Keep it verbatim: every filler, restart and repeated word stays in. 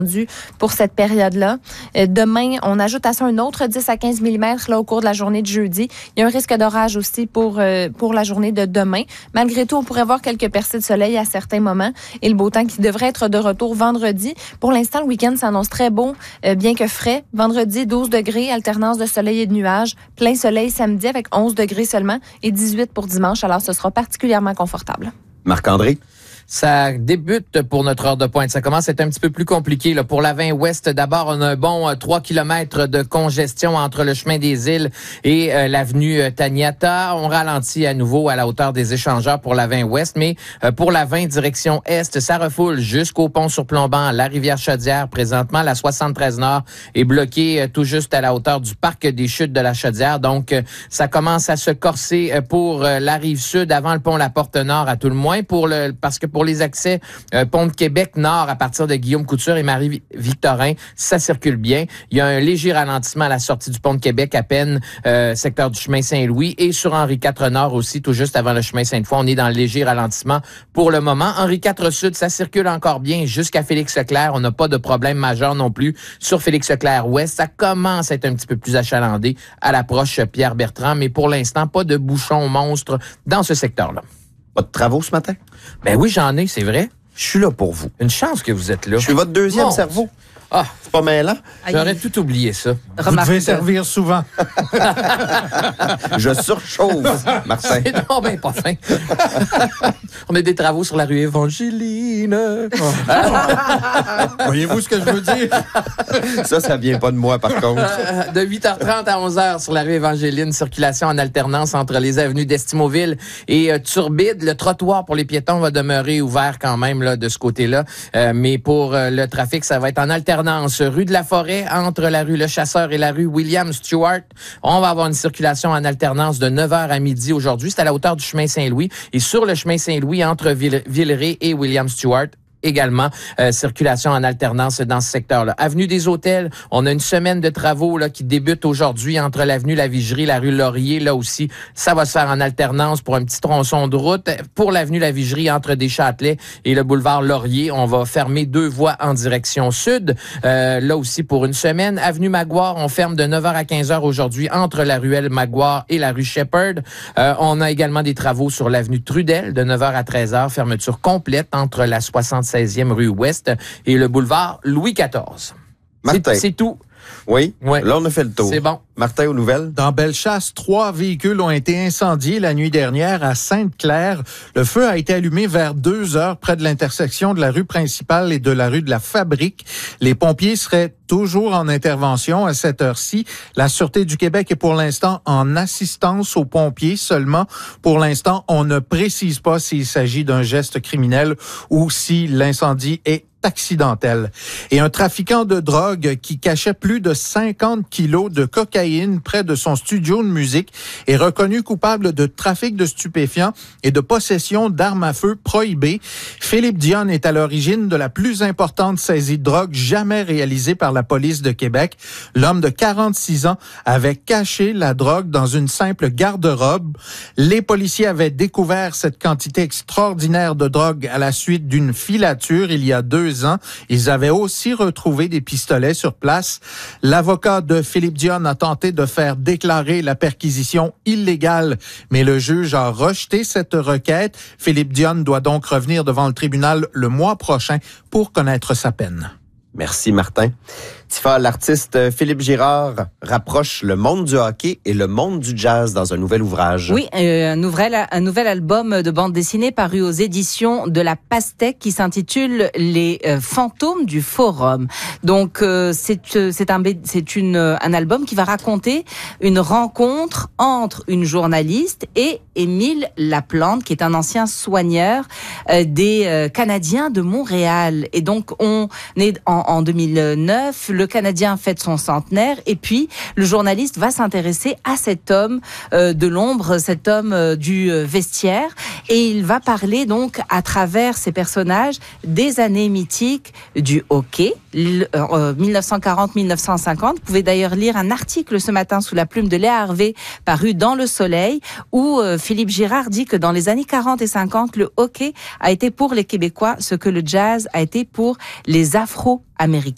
pour cette période-là. Euh, demain, on ajoute à ça un autre dix à quinze millimètres là, au cours de la journée de jeudi. Il y a un risque d'orage aussi pour, euh, pour la journée de demain. Malgré tout, on pourrait voir quelques percées de soleil à certains moments et le beau temps qui devrait être de retour vendredi. Pour l'instant, le week-end s'annonce très beau, euh, bien que frais. Vendredi, douze degrés, alternance de soleil et de nuages. Plein soleil samedi avec onze degrés seulement et dix-huit pour dimanche. Alors, ce sera particulièrement confortable. Marc-André? Ça débute pour notre heure de pointe. Ça commence à être un petit peu plus compliqué. Là. Pour la vingt ouest, d'abord, on a un bon euh, trois kilomètres de congestion entre le chemin des îles et euh, l'avenue euh, Taniata. On ralentit à nouveau à la hauteur des échangeurs pour la vingt ouest, mais euh, pour la vingt direction est, ça refoule jusqu'au pont sur Plombant, la rivière Chaudière. Présentement, la soixante-treize nord est bloquée euh, tout juste à la hauteur du parc des chutes de la Chaudière. Donc, euh, ça commence à se corser euh, pour euh, la rive sud avant le pont La Porte Nord à tout le moins, pour le parce que pour les accès euh, pont de Québec Nord à partir de Guillaume Couture et Marie-Victorin, ça circule bien. Il y a un léger ralentissement à la sortie du pont de Québec à peine, euh, secteur du chemin Saint-Louis et sur Henri quatre Nord aussi, tout juste avant le chemin Sainte-Foy. On est dans le léger ralentissement pour le moment. Henri quatre Sud, ça circule encore bien jusqu'à Félix-Leclerc. On n'a pas de problème majeur non plus sur Félix-Leclerc Ouest. Ça commence à être un petit peu plus achalandé à l'approche Pierre-Bertrand, mais pour l'instant, pas de bouchons monstres dans ce secteur-là. Pas de travaux ce matin? Ben oui, j'en ai, c'est vrai. Je suis là pour vous. Une chance que vous êtes là. Je suis votre deuxième Mon cerveau. Ah, c'est pas mêlant? J'aurais tout oublié ça. Vous devez servir souvent. Je surchauffe, Martin. C'est non, ben pas fin. On a des travaux sur la rue Évangéline. Voyez-vous ce que je veux dire? Ça, ça vient pas de moi, par contre. Euh, de huit heures trente à onze heures sur la rue Évangéline, circulation en alternance entre les avenues d'Estimauville et euh, Turbide. Le trottoir pour les piétons va demeurer ouvert quand même là, de ce côté-là. Euh, mais pour euh, le trafic, ça va être en alternance. Rue de la Forêt, entre la rue Le Chasseur et la rue William Stewart. On va avoir une circulation en alternance de neuf heures à midi aujourd'hui. C'est à la hauteur du chemin Saint-Louis. Et sur le chemin Saint-Louis, entre Ville- Villeray et William Stewart, également, euh, circulation en alternance dans ce secteur-là. Avenue des Hôtels, on a une semaine de travaux là qui débute aujourd'hui entre l'avenue La Vigerie, la rue Laurier. Là aussi, ça va se faire en alternance pour un petit tronçon de route. Pour l'avenue La Vigerie, entre Deschâtelet et le boulevard Laurier, on va fermer deux voies en direction sud. Euh, là aussi, pour une semaine. Avenue Maguire, on ferme de neuf heures à quinze heures aujourd'hui entre la ruelle Maguire et la rue Shepherd. Euh, on a également des travaux sur l'avenue Trudel de neuf heures à treize heures. Fermeture complète entre la soixante-seizième rue Ouest et le boulevard Louis quatorze. Martin. C'est, c'est tout. Oui? Ouais. Là, on a fait le tour. C'est bon. Martin, aux nouvelles? Dans Bellechasse, trois véhicules ont été incendiés la nuit dernière à Sainte-Claire. Le feu a été allumé vers deux heures près de l'intersection de la rue principale et de la rue de la Fabrique. Les pompiers seraient toujours en intervention à cette heure-ci. La Sûreté du Québec est pour l'instant en assistance aux pompiers seulement. Pour l'instant, on ne précise pas s'il s'agit d'un geste criminel ou si l'incendie est accidentel. Et un trafiquant de drogue qui cachait plus de cinquante kilos de cocaïne près de son studio de musique est reconnu coupable de trafic de stupéfiants et de possession d'armes à feu prohibées. Philippe Dionne est à l'origine de la plus importante saisie de drogue jamais réalisée par la police de Québec. L'homme de quarante-six ans avait caché la drogue dans une simple garde-robe. Les policiers avaient découvert cette quantité extraordinaire de drogue à la suite d'une filature il y a deux ans. Ils avaient aussi retrouvé des pistolets sur place. L'avocat de Philippe Dionne a tenté de faire déclarer la perquisition illégale, mais le juge a rejeté cette requête. Philippe Dionne doit donc revenir devant le tribunal le mois prochain pour connaître sa peine. Merci, Martin. Tifa, l'artiste Philippe Girard rapproche le monde du hockey et le monde du jazz dans un nouvel ouvrage. Oui, euh, un, nouvel, un nouvel album de bande dessinée paru aux éditions de La Pastèque qui s'intitule Les euh, fantômes du forum. Donc euh, c'est c'est un c'est une un album qui va raconter une rencontre entre une journaliste et Émile Laplante, qui est un ancien soigneur euh, des euh, Canadiens de Montréal. Et donc on est en, en deux mille neuf. Le Canadien fête son centenaire et puis le journaliste va s'intéresser à cet homme euh, de l'ombre, cet homme euh, du euh, vestiaire, et il va parler donc à travers ces personnages des années mythiques du hockey, euh, dix-neuf cent quarante à dix-neuf cent cinquante. Vous pouvez d'ailleurs lire un article ce matin sous la plume de Léa Harvey paru dans Le Soleil où euh, Philippe Girard dit que dans les années quarante et cinquante, le hockey a été pour les Québécois ce que le jazz a été pour les Afro-Américains.